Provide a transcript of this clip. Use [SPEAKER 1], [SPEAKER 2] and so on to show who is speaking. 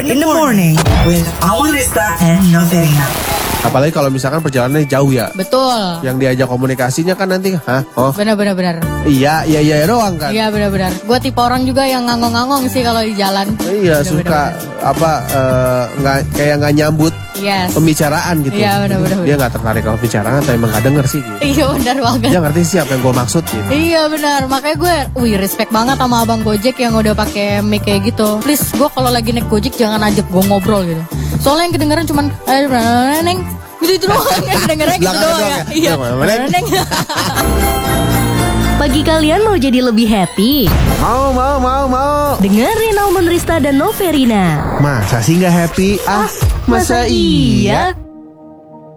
[SPEAKER 1] in the morning with Aul Rista and Noverina.
[SPEAKER 2] Apalagi kalau misalkan perjalanannya jauh ya.
[SPEAKER 3] Betul.
[SPEAKER 2] Yang diajak komunikasinya kan nanti,
[SPEAKER 3] Benar.
[SPEAKER 2] Iya doang kan.
[SPEAKER 3] Iya benar. Gue tipe orang juga yang ngangong-ngangong sih kalau di jalan.
[SPEAKER 2] Iya, suka kayak nggak nyambut pembicaraan gitu.
[SPEAKER 3] Iya benar.
[SPEAKER 2] Dia nggak tertarik sama pembicaraan atau emang nggak denger sih gitu.
[SPEAKER 3] Iya benar banget.
[SPEAKER 2] Dia ngerti sih apa yang gue maksud gitu.
[SPEAKER 3] Iya benar, makanya gue, respect banget sama abang Gojek yang udah pakai mic kayak gitu. Please, gue kalau lagi naik Gojek jangan ajak gue ngobrol gitu. Soalnya yang kedengeran cuman neng gitu doang, kedengerannya gitu doang ya. Iya. Neng.
[SPEAKER 4] Pagi kalian mau jadi lebih happy?
[SPEAKER 2] Mau.
[SPEAKER 4] Dengerin Aul Rista dan Noverina.
[SPEAKER 2] Masa sih nggak happy? Masa iya?